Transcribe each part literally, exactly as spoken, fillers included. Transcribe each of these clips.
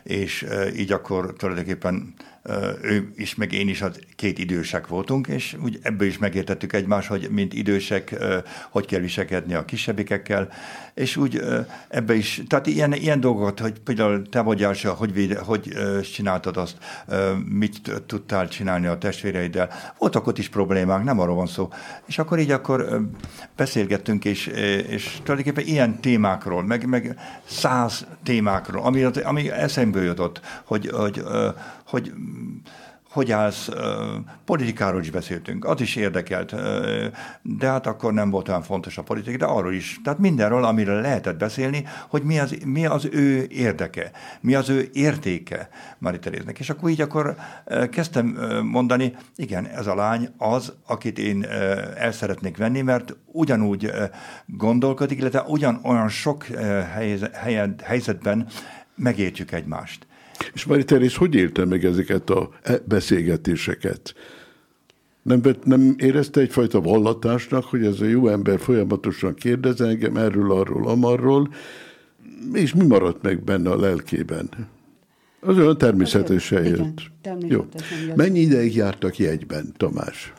és így akkor tulajdonképpen ő is, meg én is az két idősek voltunk, és úgy ebből is megértettük egymást, hogy mint idősek, hogy kell viselkedni a kisebbikekkel, és úgy ebbe is, tehát ilyen, ilyen dolgokat, hogy például te vagy első, hogy, véde, hogy csináltad azt, mit tudtál csinálni a testvéreiddel. Voltak ott is problémák, nem arról van szó. És akkor így akkor beszélgettünk, és, és tulajdonképpen ilyen témákról, meg, meg száz témákról, ami, ami eszemből jutott, hogy, hogy, hogy hogy állsz, politikáról is beszéltünk, az is érdekelt, de hát akkor nem volt olyan fontos a politika, de arról is. Tehát mindenről, amiről lehetett beszélni, hogy mi az, mi az ő érdeke, mi az ő értéke Marie-Thérèse-nek. És akkor így akkor kezdtem mondani, igen, ez a lány az, akit én el szeretnék venni, mert ugyanúgy gondolkodik, illetve ugyanolyan sok helyzetben megértjük egymást. És Marie-Thérèse hogy élte meg ezeket a beszélgetéseket? Nem, nem érezte egyfajta vallatásnak, hogy ez a jó ember folyamatosan kérdez engem erről, arról, amarról, és mi maradt meg benne a lelkében? Az olyan természetesen jött. Jó. Mennyi ideig jártak jegyben, Tamás?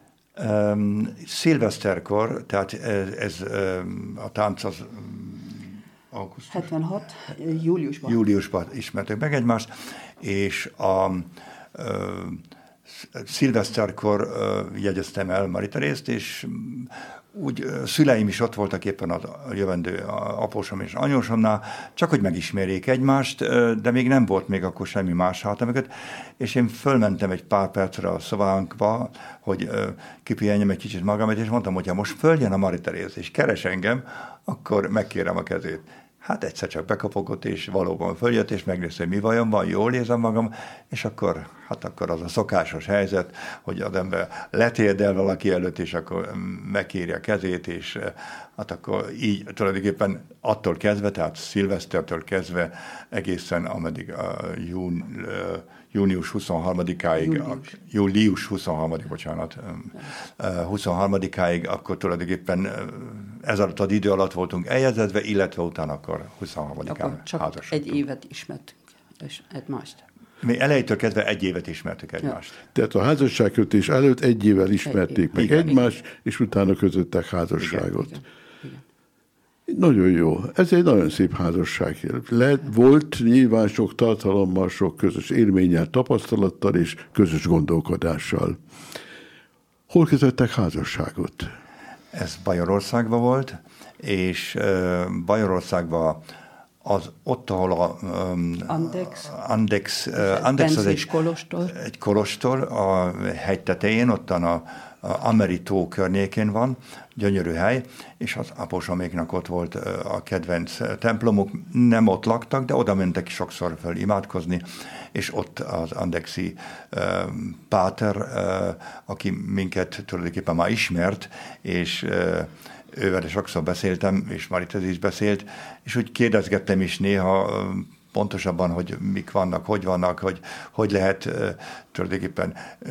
Um, szilveszterkor, tehát ez, ez um, a tánc az augusztus. hetvenhat. júliusban. Júliusban ismertek meg egymást, és a ö, szilveszterkor ö, jegyeztem el Marie-Thérèse-t, és úgy ö, szüleim is ott voltak éppen a, a jövendő a apósom és anyósomnál, csak hogy megismerjék egymást, ö, de még nem volt még akkor semmi más hátam mögött, és én fölmentem egy pár percre a szobánkba, hogy ö, kipihenjem egy kicsit magamat, és mondtam, hogy ha most följön a Marie-Thérèse, és keres engem, akkor megkérem a kezét. Hát egyszer csak bekapogott, és valóban följött, és megnézte, hogy mi vajon van, jól érzem magam, és akkor, hát akkor az a szokásos helyzet, hogy az ember letérdel valaki előtt, és akkor megkéri a kezét, és hát akkor így tulajdonképpen attól kezdve, tehát szilvesztertől kezdve egészen ameddig a jún, június huszonharmadikáig, július, július huszonharmadikáig, bocsánat, huszonharmadikáig, akkor tulajdonképpen ez alatt az idő alatt voltunk eljegyezve, illetve utána akkor huszonharmadikán házasodtunk. Egy évet ismertünk egymást. Mi elejétől kezdve egy évet ismertük egymást. Ja. Tehát a házasságkötés előtt egy évvel ismerték egy, meg igen, egymást, igen. És utána közöttek házasságot. Igen, igen, igen. Nagyon jó. Ez egy nagyon szép házasság. Le, volt nyilván sok tartalommal, sok közös élménnyel, tapasztalattal és közös gondolkodással. Hol kötöttek házasságot? Ez Bajorországban volt, és uh, Bajorországban az ott, ahol a um, Andex, Andex, uh, Andex az egy kolostor. egy kolostor a hegy tetején, ottan a, a Ameritó környékén van, gyönyörű hely, és az apósoméknak ott volt a kedvenc templomuk, nem ott laktak, de oda mentek sokszor fel imádkozni, és ott az andexi uh, páter, uh, aki minket tulajdonképpen már ismert, és uh, ővel sokszor beszéltem, és Marie-Thérèse is beszélt, és úgy kérdezgettem is néha pontosabban, hogy mik vannak, hogy vannak, hogy hogy lehet uh, tulajdonképpen uh,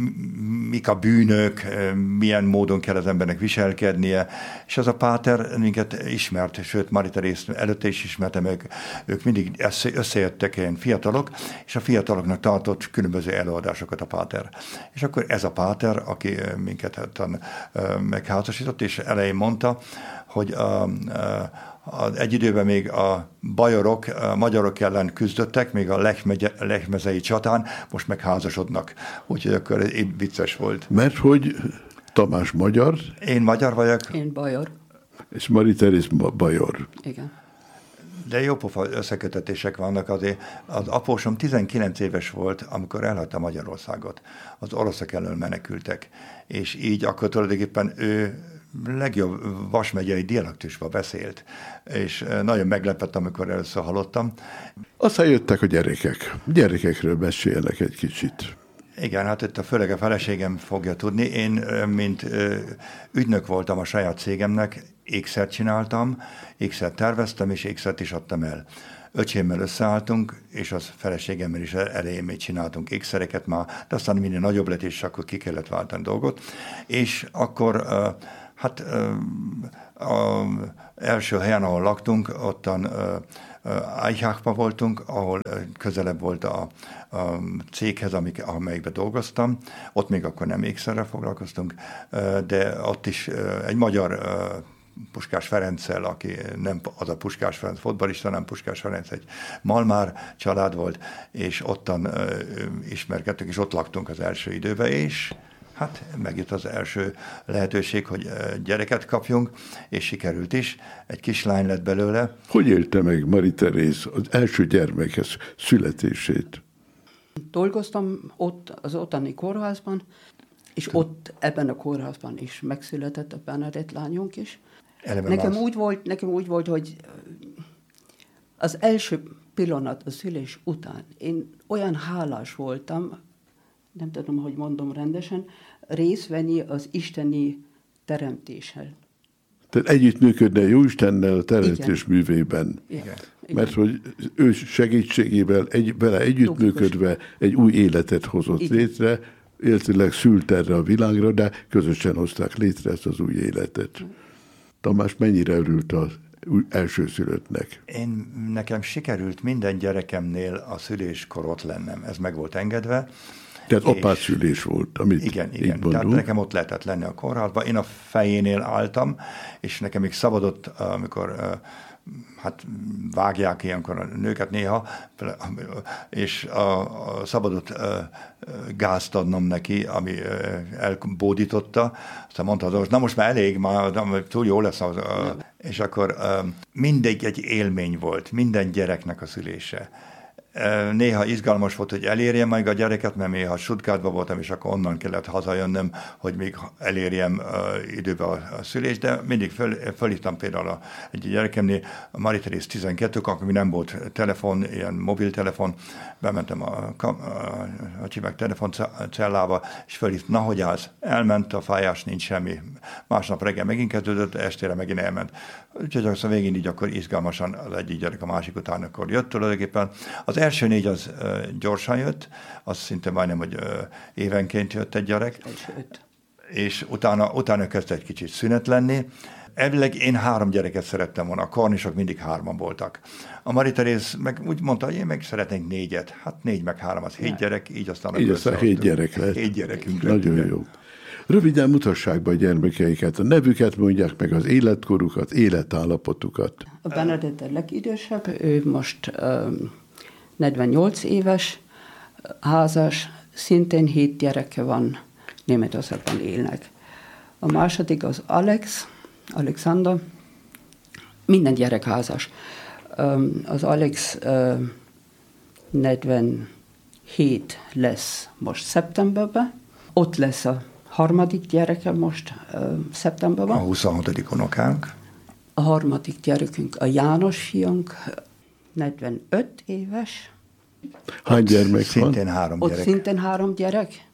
mik a bűnök, uh, milyen módon kell az embernek viselkednie, és az a páter minket ismert, sőt Marie-Thérèse előtte is ismerte meg, ők mindig összejöttek ilyen fiatalok, és a fiataloknak tartott különböző előadásokat a páter. És akkor ez a páter, aki minket uh, megházasított, és elején mondta, hogy a, a Az egy időben még a bajorok, a magyarok ellen küzdöttek, még a lechmezei csatán, most meg házasodnak. Úgyhogy akkor ez vicces volt. Mert hogy Tamás magyar. Én magyar vagyok. Én bajor. És Marie-Thérèse bajor. Igen. De jó pofa összekötetések vannak azért. Az apósom tizenkilenc éves volt, amikor elhagyta Magyarországot. Az oroszok elől menekültek. És így akkor tulajdonképpen ő legjobb Vas megyei dialektusban beszélt, és nagyon meglepett, amikor először hallottam. Aztán jöttek a gyerekek. Gyerekekről beszélnek egy kicsit. Igen, hát itt a főleg a feleségem fogja tudni. Én, mint ügynök voltam a saját cégemnek, ékszert csináltam, ékszert terveztem, és ékszert is adtam el. Öcsémmel összeálltunk, és az feleségemmel is elején még csináltunk ékszereket már, de aztán minél nagyobb lett, és akkor ki kellett váltani dolgot. És akkor Hát az első helyen, ahol laktunk, ottan Aichachban voltunk, ahol közelebb volt a, a céghez, amik, amelyikben dolgoztam. Ott még akkor nem ékszerrel foglalkoztunk, de ott is egy magyar Puskás Ferenccel, aki nem az a Puskás Ferenc fotbalista, nem Puskás Ferenc, egy Malmár család volt, és ottan ismerkedtünk, és ott laktunk az első időben, és hát megjött az első lehetőség, hogy gyereket kapjunk, és sikerült is. Egy kislány lett belőle. Hogy élte meg Marie-Thérèse az első gyermekhez születését? Dolgoztam ott az ottani kórházban, és Te... ott ebben a kórházban is megszületett a Bernadett lányunk is. Nekem úgy, volt, nekem úgy volt, hogy az első pillanat a szülés után én olyan hálás voltam, nem tudom, hogy mondom rendesen, részt venni az isteni teremtéssel. Tehát együttműködne Jóistennel a teremtés Igen. művében. Igen. Mert hogy ő segítségével egy, vele együttműködve egy új életet hozott Igen. létre, illetőleg szült erre a világra, de közösen hozták létre ezt az új életet. Igen. Tamás, mennyire örült az elsőszülöttnek? Én, nekem sikerült minden gyerekemnél a szüléskor ott lennem. Ez meg volt engedve. Tehát apátszülés volt, amit Igen, igen. Tehát nekem ott lehetett lenni a kórházban. Én a fejénél álltam, és nekem még szabadott, amikor hát vágják ilyenkor a nőket néha, és a, a szabadott gázt adnom neki, ami elbódította. Aztán mondta az orvos, na most már elég, már túl jó lesz. Az, és akkor mindegy egy élmény volt, minden gyereknek a szülése. Néha izgalmas volt, hogy elérjem meg a gyereket, mert néha Stuttgartban voltam, és akkor onnan kellett hazajönnöm, hogy még elérjem uh, időbe a, a szülést, de mindig föl, fölhívtam például a, egy gyerekemnél, a Marie-Thérèse tizenkettő, akkor nem volt telefon, ilyen mobiltelefon, bementem a, a, a, a csivek telefoncellába, és fölhívtam, na hogy állsz? Elment, a fájás, nincs semmi. Másnap reggel megint kezdődött, estére megint elment. Úgyhogy aztán végén így akkor izgalmasan az egyik gyerek a másik után akkor jött tulajdonképpen. Az első négy az uh, gyorsan jött, az szinte majdnem, hogy uh, évenként jött egy gyerek. És utána, utána kezdett egy kicsit szünet lenni. Elvileg én három gyereket szerettem volna, a karnisok mindig hárman voltak. A Marie-Thérèse meg úgy mondta, hogy én meg szeretnénk négyet. Hát négy meg három, az hét gyerek, így aztán... Így aztán hét gyerek lett. Hét gyerekünk lett. Nagyon igen. Jó. Röviden mutassák be a gyermekeiket, a nevüket mondják meg, az életkorukat, életállapotukat. A Bernadett a legidősebb, ő most um, negyvennyolc éves, házas, szintén hét gyereke van, Németországban élnek. A második az Alex, Alexander, minden gyerek házas. Um, az Alex uh, negyvenhét lesz most szeptemberben, ott lesz a harmadik gyereke most uh, szeptemberben. A huszonhatodik unokánk. A harmadik gyerekünk, a János fiunk, negyvenöt éves. Hány gyermek szintén van? Három Ott gyerek. szintén három gyerek.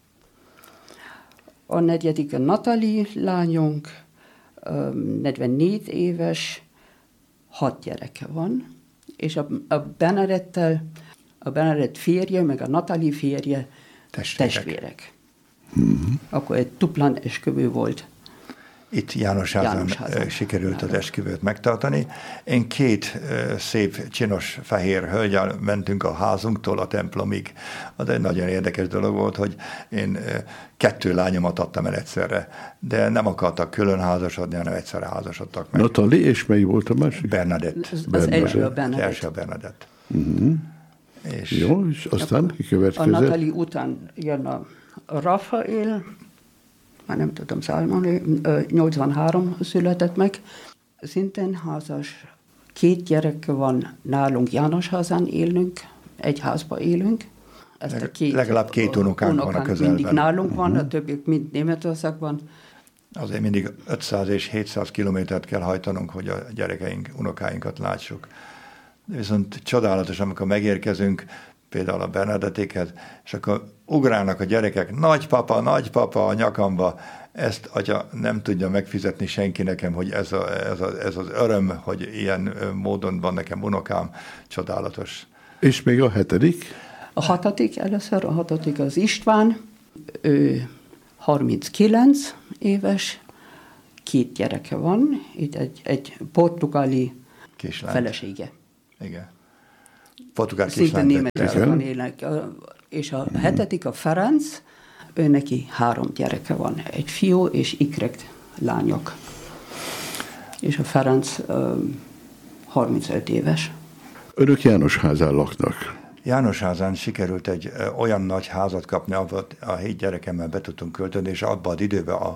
A negyedik a Natalie lányunk, um, negyvennégy éves, hat gyereke van. És a, a Bernadettel, a Bernadett férje, meg a Natalie férje testvérek. testvérek. Mm-hmm. Akkor egy duplán esküvő volt. Itt Jánosházán sikerült az esküvőt megtartani. Én két uh, szép, csinos, fehér hölgyel mentünk a házunktól a templomig. Az egy nagyon érdekes dolog volt, hogy én uh, kettő lányomat adtam el egyszerre, de nem akartak külön házasodni, hanem egyszerre házasodtak meg. Natalie, és melyik volt a másik? Bernadett. Az, az első a Bernadett. Az első a Bernadett. Uh-huh. És jó, és aztán ki következett? A Natalie után jön a Rafael, már nem tudom számolni, nyolcvanhárom született meg. Szintén házas, két gyerek van nálunk, Jánosházán élünk, egy házba élünk. Ezt a két, legalább két unokánk, unokánk van a közelben. Mindig nálunk van, uh-huh. A többiek mind Németországban. Azért mindig ötszáz és hétszáz kilométert kell hajtanunk, hogy a gyerekeink, unokáinkat látsuk. Viszont csodálatos, amikor megérkezünk, például a Bernadettékhez, és akkor ugrálnak a gyerekek, nagypapa, nagypapa a nyakamba, ezt atya nem tudja megfizetni senki nekem, hogy ez, a, ez, a, ez az öröm, hogy ilyen módon van nekem unokám, csodálatos. És még a hetedik? A hatodik először, a hatodik az István, ő harminckilenc éves, két gyereke van, itt egy, egy portugáli kislány. Felesége. Igen. Portugál szinte Németországban élnek. És a hetedik, a Ferenc, ő neki három gyereke van. Egy fiú és ikrek lányok. És a Ferenc um, harmincöt éves. Önök Jánosházán laknak. Jánosházán sikerült egy ö, olyan nagy házat kapni, ahol a hét gyerekemmel be tudtunk költözni, és abban az időben a, a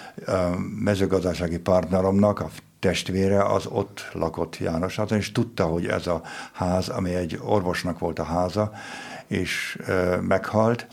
mezőgazdasági partneromnak, a testvére az ott lakott Jánosházán, és tudta, hogy ez a ház, ami egy orvosnak volt a háza, és ö, meghalt,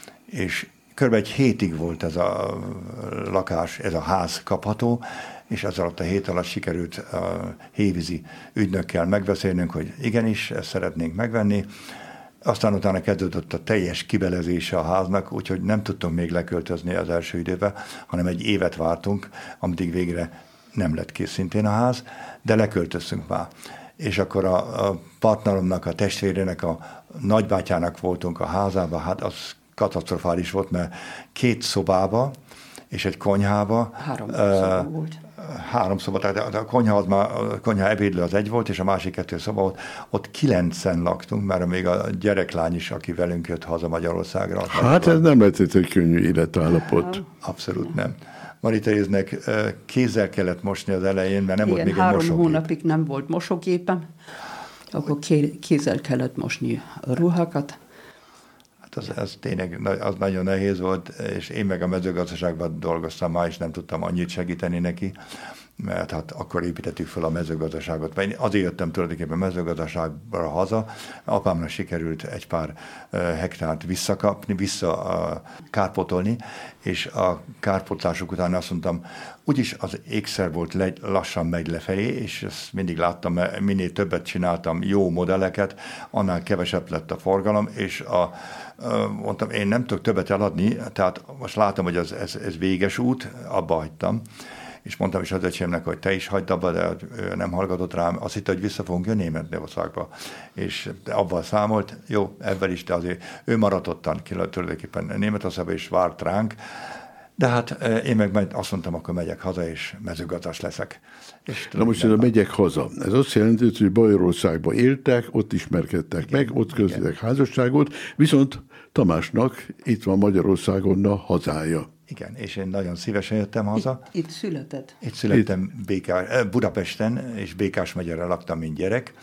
és kb. Egy hétig volt ez a lakás, ez a ház kapható, és ez alatt a hét alatt sikerült a hévízi ügynökkel megbeszélnünk, hogy igenis, ezt szeretnénk megvenni. Aztán utána kezdődött a teljes kibelezése a háznak, úgyhogy nem tudtunk még leköltözni az első időben, hanem egy évet vártunk, amíg végre nem lett kész szintén a ház, de leköltöztünk már. És akkor a, a partneromnak, a testvérének, a nagybátyának voltunk a házában, hát az katasztrofális volt, mert két szobába és egy konyhába. Három uh, szoba volt. Három szoba, tehát a konyha, az már, a konyha ebédlő az egy volt, és a másik kettő szoba volt. Ott kilencen laktunk, mert még a gyereklány is, aki velünk jött haza Magyarországra. Hát ez nem lett egy könnyű életállapot. Abszolút nem. Marie-Thérèse-nek kézzel kellett mosni az elején, mert nem igen, volt még egy három mosógép. hónapig nem volt mosógépem, akkor kézzel kellett mosni a ruhákat. Hát az, az tényleg az nagyon nehéz volt, és én meg a mezőgazdaságban dolgoztam már, és nem tudtam annyit segíteni neki, mert hát akkor építettük fel a mezőgazdaságot. Én azért jöttem tulajdonképpen mezőgazdaságra haza, apámnak sikerült egy pár hektárt visszakapni, vissza kárpotolni, és a kárpotlások után azt mondtam, úgyis az ékszer volt le, lassan megy lefelé, és ezt mindig láttam, mert minél többet csináltam jó modelleket, annál kevesebb lett a forgalom, és a, mondtam, én nem tudok többet eladni, tehát most látom, hogy ez, ez, ez véges út, abba hagytam. És mondtam is az öcsémnek, hogy te is hagyd abba, de ő nem hallgatott rám. Azt hitte, hogy vissza fogunk jönni Németországba. És abban számolt, jó, ebben is, de azért ő maradt ottan tulajdonképpen Németországba, és várt ránk. De hát én meg azt mondtam, akkor megyek haza, és mezőgazdas leszek. És na most ez a megyek haza. Ez azt jelenti, hogy Bajorországban éltek, ott ismerkedtek igen, meg, ott közdítek házasságot, viszont Tamásnak itt van Magyarországon a hazája. Igen, és én nagyon szívesen jöttem haza. Itt, itt született. Itt születtem itt. Békás, Budapesten, és Békásmegyeren laktam, mint gyerek,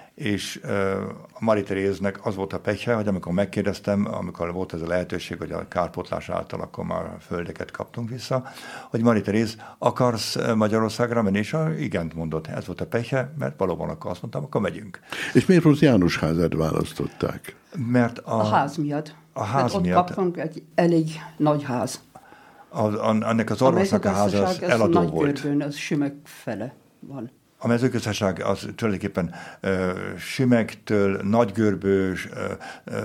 és uh, a Marie-Thérèse-nek az volt a pekje, hogy amikor megkérdeztem, amikor volt ez a lehetőség, hogy a kárpotlás által akkor már földeket kaptunk vissza, hogy Marie-Thérèse, akarsz Magyarországra menni? És a, igent mondott. Ez volt a pekje, mert valóban akkor azt mondtam, akkor megyünk. És miért most Jánosházát választották? Mert a, a ház miatt. A ház ott miatt. kaptunk egy elég nagy ház. A, a, annak az orvosnak a háza az eladó nagy volt. Görbön, az Sümeg fele van. A mezőgazdaság az tulajdonképpen ö, Sümegtől, Nagygörbő, ö, ö,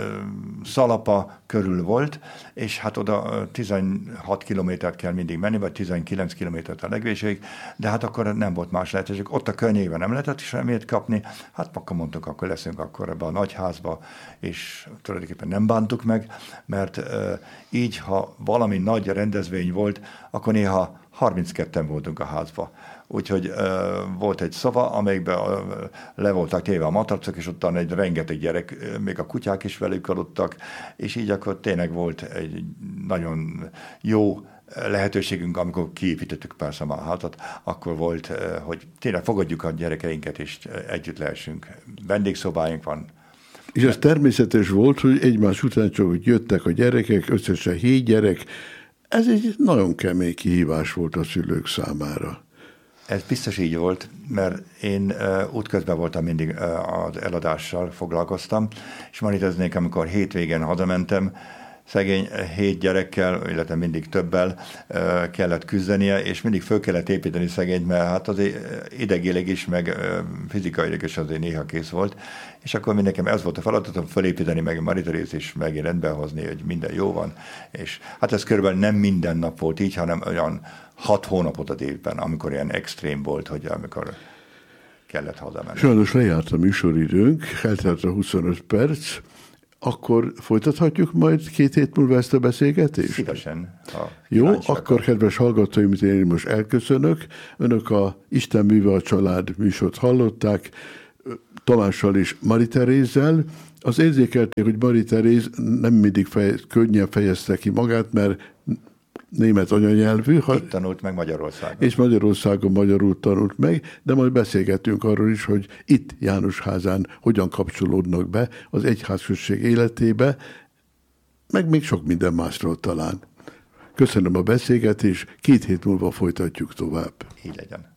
Szalapa körül volt, és hát oda tizenhat kilométert kell mindig menni, vagy tizenkilenc kilométert a legvégéig, de hát akkor nem volt más lehetőség. Ott a környékben nem lehetett semmit kapni, hát akkor mondtuk, akkor leszünk akkor ebbe a nagy házba, és tulajdonképpen nem bántuk meg, mert ö, így, ha valami nagy rendezvény volt, akkor néha harmincketten voltunk a házba. Úgyhogy uh, volt egy szoba, amelyikben uh, le voltak téve a matracok, és ottan egy rengeteg gyerek, uh, még a kutyák is velük aludtak, és így akkor tényleg volt egy nagyon jó lehetőségünk, amikor kiépítettük persze a házat, akkor volt, uh, hogy tényleg fogadjuk a gyerekeinket, és együtt lehessünk. Vendégszobáink van. És ez természetes volt, hogy egymás után csak jöttek a gyerekek, összesen hét gyerek. Ez egy nagyon kemény kihívás volt a szülők számára. Ez biztos így volt, mert én uh, útközben voltam mindig uh, az eladással foglalkoztam, és Marie-Thérèse-nék, amikor hétvégén hazamentem, szegény hét gyerekkel, illetve mindig többel uh, kellett küzdenie, és mindig föl kellett építeni szegényt, mert hát azért idegileg is, meg uh, fizikailag is azért néha kész volt, és akkor mindenkem ez volt a feladatom, fölépíteni meg Marie-Thérèse és megint rendbe hozni, hogy minden jó van, és hát ez körülbelül nem minden nap volt így, hanem olyan hat hónapot az évben, amikor ilyen extrém volt, hogy amikor kellett hazamenni. Sajnos lejárt a műsoridőnk, eltelt a huszonöt perc. akkor folytathatjuk majd két hét múlva ezt a beszélgetést? Szívesen. Jó, akkor kedves hallgatóim, én most elköszönök. Önök a Isten műve a család műsort hallották, Tamással és Marie-Thérézzel. Az érzékelték, hogy Marie-Théréz nem mindig fej, könnyen fejezte ki magát, mert német anyanyelvű. Ha, Itt tanult meg Magyarországon. És Magyarországon magyarul tanult meg, de majd beszélgetünk arról is, hogy itt Jánosházán hogyan kapcsolódnak be az egyházközség életébe, meg még sok minden másról talán. Köszönöm a beszélgetést, két hét múlva folytatjuk tovább. Így legyen.